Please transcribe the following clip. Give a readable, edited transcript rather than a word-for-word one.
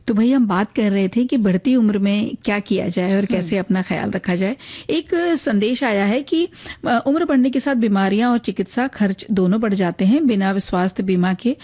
तो भई हम बात कर रहे थे कि बढ़ती उम्र में क्या किया जाए और कैसे अपना ख्याल रखा जाए। एक संदेश आया है कि उम्र बढ़ने के साथ बीमारियां और चिकित्सा खर्च दोनों बढ़ जाते हैं। बिना स्वास्थ्य बीमा के